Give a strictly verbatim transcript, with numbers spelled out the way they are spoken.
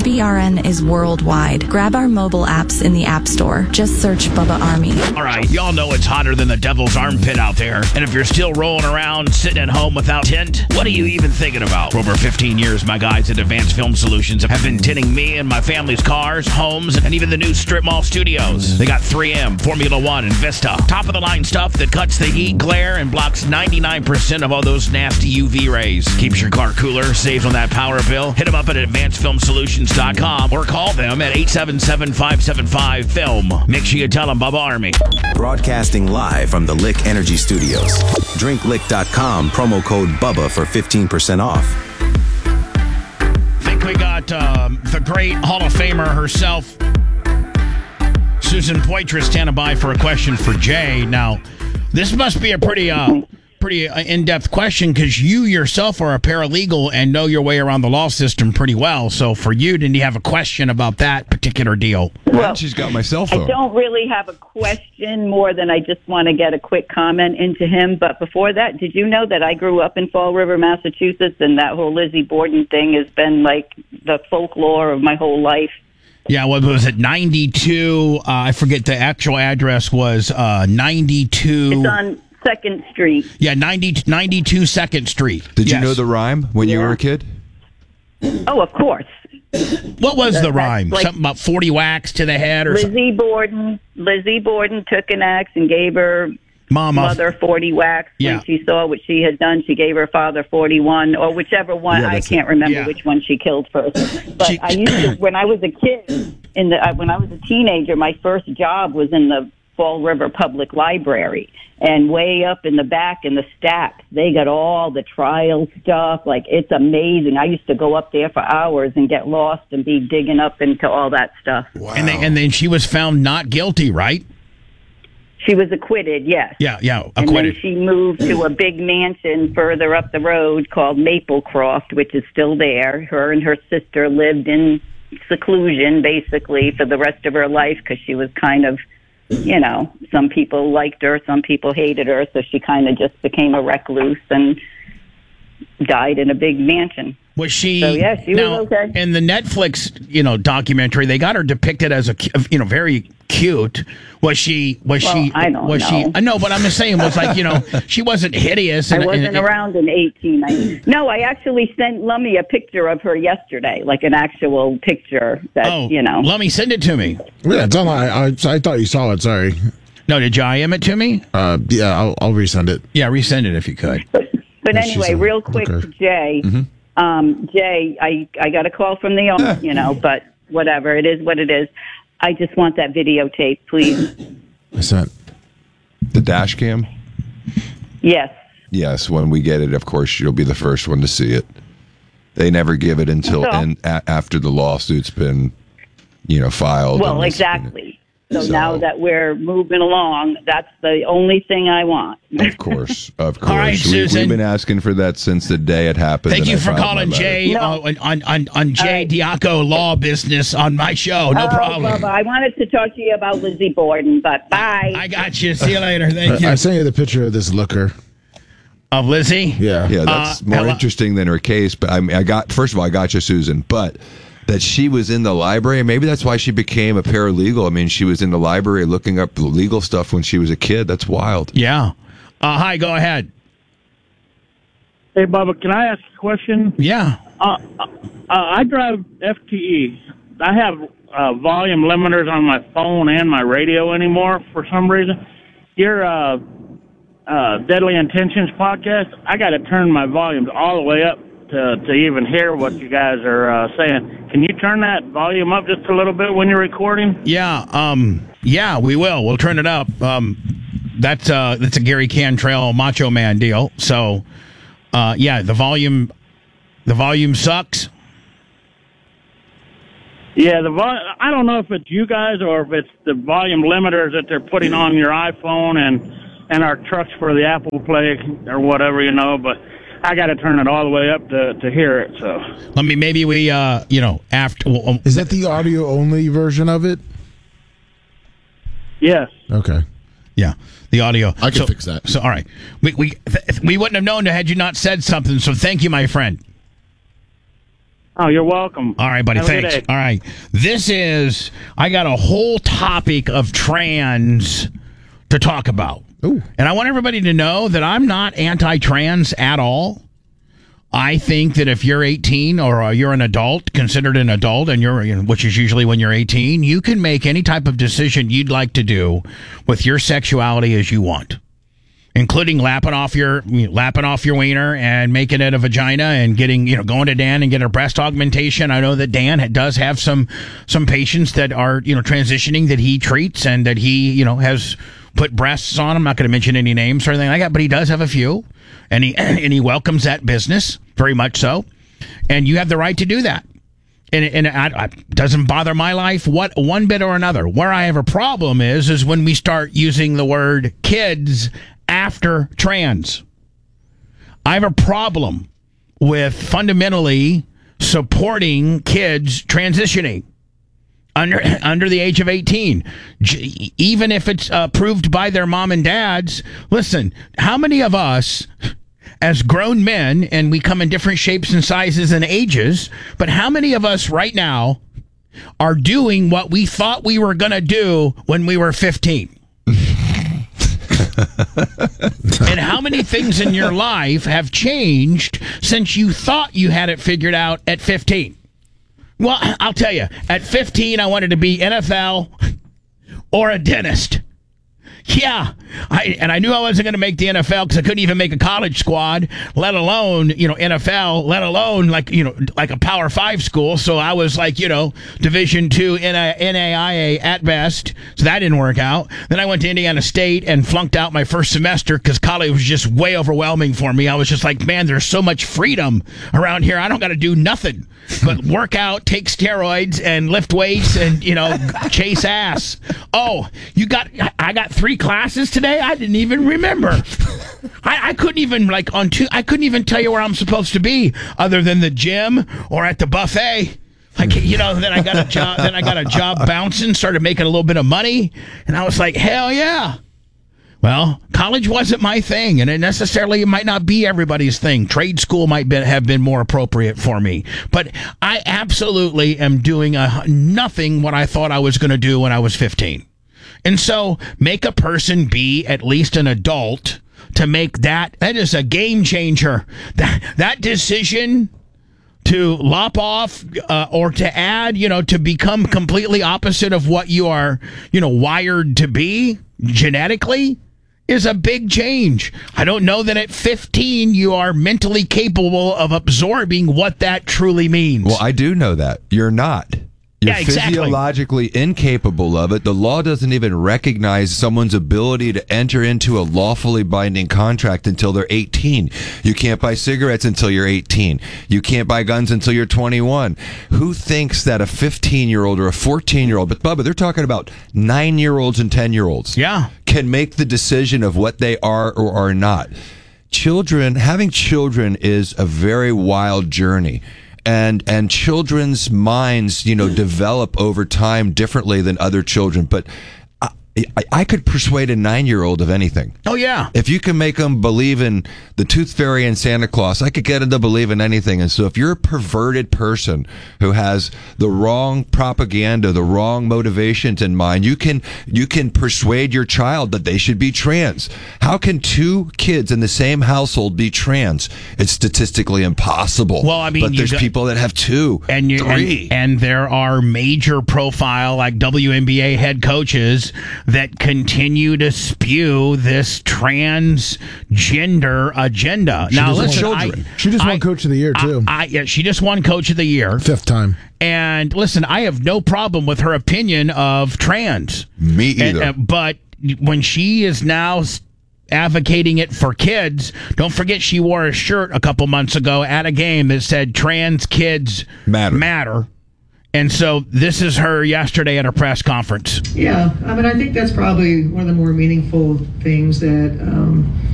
B R N is worldwide. Grab our mobile apps in the App Store. Just search Bubba Army. All right, y'all know it's hotter than the devil's armpit out there. And if you're still rolling around, sitting at home without tint, what are you even thinking about? For over fifteen years, my guys at Advanced Film Solutions have been tinting me and my family's cars, homes, and even the new strip mall studios. They got three M, Formula One, and Vista. Top-of-the-line stuff that cuts the heat, glare, and blocks ninety-nine percent of all those nasty U V rays. Keeps your car cooler, saves on that power bill. Hit them up at advanced film solutions dot com or call them at eight seven seven, five seven five, film. Make sure you tell them Bubba Army. Broadcasting live from the Lick Energy Studios. drink lick dot com, promo code BUBBA for fifteen percent off. I think we got um, the great Hall of Famer herself, Susan Poitras, standing by for a question for Jay. Now, this must be a pretty... Uh, pretty in-depth question because you yourself are a paralegal and know your way around the law system pretty well. So for you, didn't you have a question about that particular deal? Well, she's got my cell phone. I don't really have a question more than I just want to get a quick comment into him. But before that, did you know that I grew up in Fall River, Massachusetts, and that whole Lizzie Borden thing has been like the folklore of my whole life? Yeah, what was it, ninety-two? Uh, I forget the actual address was uh, ninety-two. It's on Second Street. Yeah, ninety, ninety-two Second Street. Did yes. you know the rhyme when yeah. you were a kid? Oh, of course. What was that, the rhyme? like, something about forty whacks to the head or Lizzie something? Borden, Lizzie Borden took an axe and gave her Mama. mother forty whacks. Yeah. When she saw what she had done, she gave her father forty-one, or whichever one. Yeah, I that's can't it. remember Yeah. which one she killed first. But She- I used to, when I was a kid, in the uh, when I was a teenager, my first job was in the Fall River Public Library. And way up in the back in the stacks, they got all the trial stuff. Like, it's amazing. I used to go up there for hours and get lost and be digging up into all that stuff. Wow. And, they, and then she was found not guilty, right? She was acquitted, yes. Yeah, yeah, And acquitted. then she moved to a big mansion further up the road called Maplecroft, which is still there. Her and her sister lived in seclusion, basically, for the rest of her life because she was kind of, you know, some people liked her, some people hated her, so she kind of just became a recluse and died in a big mansion. Was she? So, yeah, she now, was okay. In the Netflix, you know, documentary, they got her depicted as a, cu- you know, very cute. Was she? Was Well, she? I don't was know. she? I know, but I'm just saying, was like, you know, she wasn't hideous. And, I wasn't and, around in eighteen ninety. No, I actually sent Lummy a picture of her yesterday, like an actual picture that, Oh, you know. let me send it to me. Yeah, it's on. I, I, I thought you saw it. Sorry. No, did you I M it to me? Uh, yeah, I'll, I'll resend it. Yeah, resend it if you could. But, but Yeah, anyway, she's a- real quick, okay. Jay. Mm-hmm. Um, Jay, I, I got a call from the owner, you know, but whatever. It is what it is. I just want that videotape, please. I sent. The dash cam? Yes. Yes, when we get it, of course, you'll be the first one to see it. They never give it until That's all. and a, after the lawsuit's been, you know, filed. Well, and it's been- exactly. So, So- now that we're moving along, that's the only thing I want. Of course, of course. All right, we, Susan. We've been asking for that since the day it happened. Thank and you I for filed my calling letter. Jay No. uh, on, on, on Jay right. Diaco Law Business on my show. No Oh, problem. Bubba, I wanted to talk to you about Lizzie Borden, but bye. I got you. See you later. Thank you. I sent you the picture of this looker. Of Lizzie? Yeah. Yeah, that's Uh, more hello- interesting than her case. But I mean, I got first of all, I got you, Susan. But that she was in the library, maybe that's why she became a paralegal. I mean, she was in the library looking up legal stuff when she was a kid. That's wild. Yeah. Uh, hi, go ahead. Hey, Bubba, can I ask a question? Yeah. Uh, uh, I drive F T E. I have uh, volume limiters on my phone and my radio anymore for some reason. Your uh, uh, Deadly Intentions podcast, I got to turn my volumes all the way up to, to even hear what you guys are uh, saying. Can you turn that volume up just a little bit when you're recording? Yeah. Um, yeah, we will. We'll turn it up. Um, that's, uh, that's a Gary Cantrell Macho Man deal. So, uh, yeah, the volume, the volume sucks. Yeah, the vol- I don't know if it's you guys or if it's the volume limiters that they're putting on your iPhone and and our trucks for the Apple Play or whatever, you know, but I got to turn it all the way up to, to hear it, so. Let me, maybe we, uh, you know, after. Well, Is that the audio only version of it? Yes. Okay. yeah, the audio. I can so, fix that. So, all right. We, we, th- we wouldn't have known had you not said something, so thank you, my friend. Oh, you're welcome. All right, buddy. Have a good Thanks. day. All right. This is, I got a whole topic of trans to talk about. Ooh. And I want everybody to know that I'm not anti-trans at all. I think that if you're eighteen or uh, you're an adult, considered an adult, and you're, you know, which is usually when you're eighteen, you can make any type of decision you'd like to do with your sexuality as you want, including lapping off your lapping off your wiener and making it a vagina and getting, you know, going to Dan and getting a breast augmentation. I know that Dan does have some some patients that are, you know, transitioning that he treats and that he, you know, has put breasts on. I'm not going to mention any names or anything like that, but he does have a few, and he and he welcomes that business very much so. And you have the right to do that. And, and it doesn't bother my life what one bit or another. Where I have a problem is is when we start using the word kids after trans. I have a problem with fundamentally supporting kids transitioning under under the age of eighteen, J- even if it's approved by their mom and dads. Listen, how many of us as grown men, and we come in different shapes and sizes and ages, but how many of us right now are doing what we thought we were going to do when we were fifteen? And how many things in your life have changed since you thought you had it figured out at fifteen? Well, I'll tell you, at fifteen, I wanted to be N F L or a dentist. Yeah, I and I knew I wasn't going to make the N F L because I couldn't even make a college squad, let alone, you know, N F L, let alone like, you know, like a Power Five school. So I was like, you know, Division Two N A I A at best. So that didn't work out. Then I went to Indiana State and flunked out my first semester because college was just way overwhelming for me. I was just like, man, there's so much freedom around here. I don't got to do nothing but work out, take steroids, and lift weights, and, you know, chase ass. Oh, you got, I got three classes today? I didn't even remember. I, I couldn't even, like, on two, I couldn't even tell you where I'm supposed to be other than the gym or at the buffet. Like, you know, then I got a job, then I got a job bouncing, started making a little bit of money, and I was like, hell yeah. Well, college wasn't my thing, and it necessarily might not be everybody's thing. Trade school might be, have been more appropriate for me. But I absolutely am doing a, nothing what I thought I was going to do when I was fifteen. And so make a person be at least an adult to make that. That is a game changer. That, that decision to lop off uh, or to add, you know, to become completely opposite of what you are, you know, wired to be genetically is a big change. I don't know that at fifteen you are mentally capable of absorbing what that truly means. Well, I do know that. You're not. You're Yeah, exactly. physiologically incapable of it. The law doesn't even recognize someone's ability to enter into a lawfully binding contract until they're eighteen. You can't buy cigarettes until you're eighteen. You can't buy guns until you're twenty-one. Who thinks that a fifteen-year-old or a fourteen-year-old, but Bubba, they're talking about nine-year-olds and ten-year-olds, Yeah. can make the decision of what they are or are not. Children, having children is a very wild journey. And and children's minds, you know, develop over time differently than other children. But I, I, I could persuade a nine-year-old of anything. Oh, yeah. If you can make them believe in the Tooth Fairy and Santa Claus, I could get them to believe in anything. And so if you're a perverted person who has the wrong propaganda, the wrong motivations in mind, you can you can persuade your child that they should be trans. How can two kids in the same household be trans? It's statistically impossible. Well, I mean, but you there's got- people that have two, And, you, three. and and there are major profile like W N B A head coaches that continue to spew this transgender agenda. She now, just won listen, children. I, She just won I- Coach of the Year, too. I, I, yeah, she just won Coach of the Year. Fifth time. And listen, I have no problem with her opinion of trans. Me And, either. uh, but when she is now s- advocating it for kids, don't forget she wore a shirt a couple months ago at a game that said trans kids Matter. matter. And so this is her yesterday at her press conference. Yeah, I mean, I think that's probably one of the more meaningful things that um,